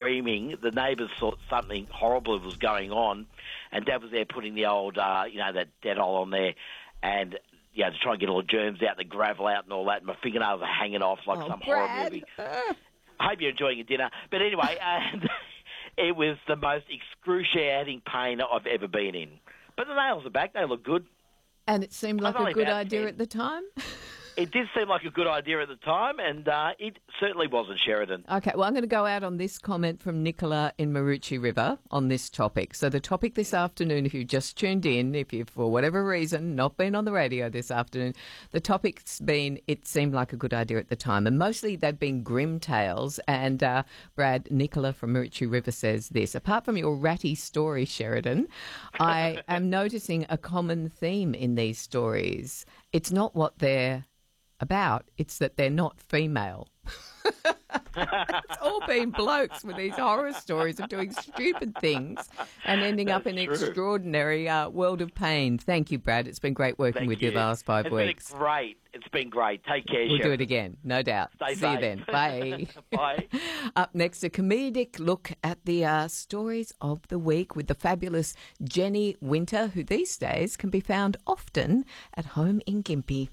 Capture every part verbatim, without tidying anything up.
screaming. The neighbours thought something horrible was going on, and Dad was there putting the old, uh, you know, that Dettol on there, and you know, to try and get all the germs out, the gravel out, and all that. And my fingernails are hanging off like oh, some Brad. horror movie. I hope you're enjoying your dinner. But anyway, and it was the most excruciating pain I've ever been in. But the nails are back; they look good. And it seemed like a good idea ten. At the time? It did seem like a good idea at the time, and uh, it certainly wasn't, Sheridan. Okay, well, I'm going to go out on this comment from Nicola in Maroochy River on this topic. So the topic this afternoon, if you've just tuned in, if you've, for whatever reason, not been on the radio this afternoon, the topic's been, it seemed like a good idea at the time. And mostly they've been grim tales. And uh, Brad, Nicola from Maroochy River says this: apart from your ratty story, Sheridan, I am noticing a common theme in these stories. It's not what they're about, it's that they're not female. It's all been blokes with these horror stories of doing stupid things and ending That's up in an true. extraordinary uh, world of pain. Thank you, Brad. It's been great working Thank with you you the last five it's weeks. It's been great. It's been great. Take care, We'll Sheridan. do it again, no doubt. Stay See safe. you then. Bye. Bye. Up next, a comedic look at the uh, stories of the week with the fabulous Jenny Winter, who these days can be found often at home in Gympie.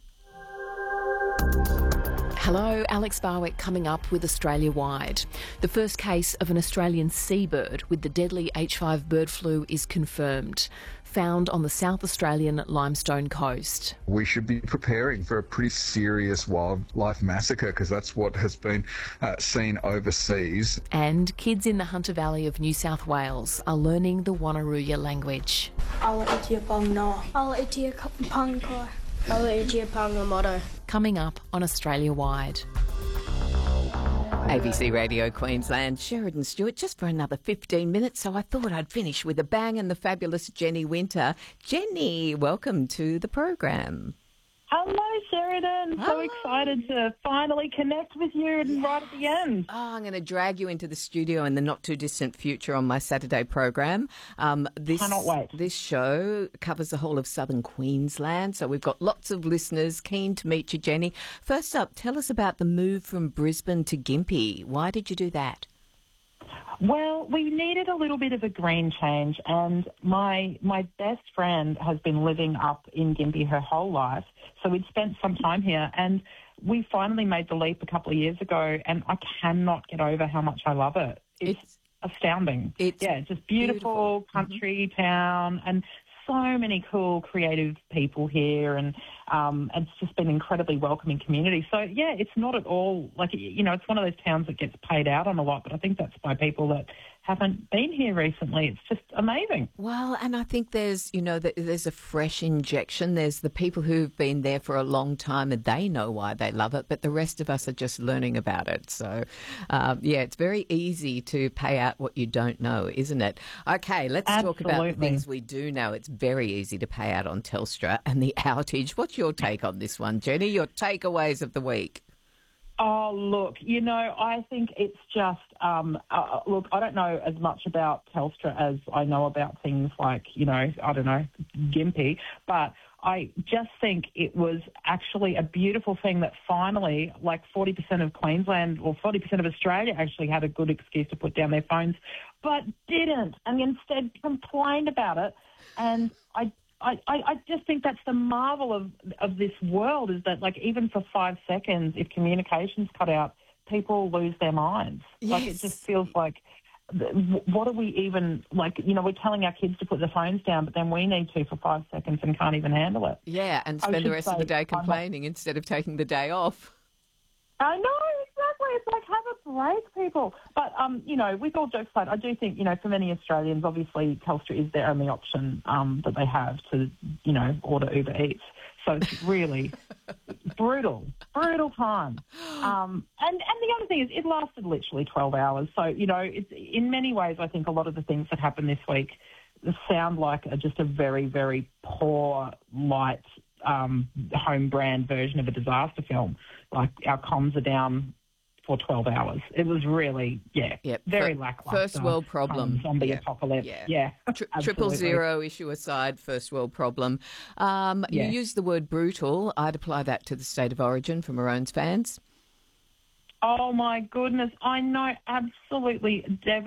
Hello, Alex Barwick coming up with Australia-wide. The first case of an Australian seabird with the deadly H five bird flu is confirmed, found on the South Australian Limestone Coast. We should be preparing for a pretty serious wildlife massacre because that's what has been uh, seen overseas. And kids in the Hunter Valley of New South Wales are learning the Wonnarooya language. Coming up on Australia-wide. A B C Radio Queensland, Sheridan Stewart, just for another fifteen minutes, so I thought I'd finish with a bang and the fabulous Jenny Winter. Jenny, welcome to the program. Hello, Sheridan. So Oh. excited to finally connect with you and right at the end. Oh, I'm going to drag you into the studio in the not-too-distant future on my Saturday program. Um, this, Cannot wait. This show covers the whole of southern Queensland, so we've got lots of listeners keen to meet you, Jenny. First up, tell us about the move from Brisbane to Gympie. Why did you do that? Well, we needed a little bit of a green change, and my my best friend has been living up in Gympie her whole life, so we'd spent some time here, and we finally made the leap a couple of years ago, and I cannot get over how much I love it. It's, It's- astounding. it's yeah, just beautiful, beautiful. country town, and so many cool, creative people here, and um, it's just been an incredibly welcoming community. So, yeah, it's not at all, like, you know, it's one of those towns that gets paid out on a lot, but I think that's by people that haven't been here recently. It's just amazing. Well, and I think there's, you know, there's a fresh injection. There's the people who've been there for a long time and they know why they love it, but the rest of us are just learning about it. So, um, yeah, it's very easy to pay out what you don't know, isn't it? Okay, let's talk about the Absolutely. things we do know. It's very easy to pay out on Telstra and the outage. What's your take on this one, Jenny? Your takeaways of the week? Oh, look, you know, I think it's just, um, uh, look, I don't know as much about Telstra as I know about things like, you know, I don't know, Gympie, but I just think it was actually a beautiful thing that finally, like forty percent of Queensland or forty percent of Australia actually had a good excuse to put down their phones, but didn't, and instead complained about it. And I I, I, I just think that's the marvel of of this world, is that, like, even for five seconds, if communication's cut out, people lose their minds. Like, it Yes. just feels like, th- what are we even, like, you know, we're telling our kids to put their phones down, but then we need to for five seconds and can't even handle it. Yeah, and I spend the should rest of say the day I'm not- complaining instead of taking the day off. I know, exactly. It's like, have a break, people. But, um, you know, with all jokes aside, I do think, you know, for many Australians, obviously Telstra is their only option um, that they have to, you know, order Uber Eats. So it's really brutal, brutal time. Um, and, and the other thing is, it lasted literally twelve hours. So, you know, it's, in many ways, I think a lot of the things that happened this week sound like a, just a very, very poor, light, um, home brand version of a disaster film. Like, our comms are down for twelve hours. It was really, yeah, Yep. very Fir- lackluster. first world problem. Um, zombie Yeah. apocalypse. Yeah. Yeah. Tri- triple absolutely. zero issue aside, first world problem. Um, Yeah. You used the word brutal. I'd apply that to the state of origin for Maroons fans. Oh, my goodness. I know, absolutely devastating.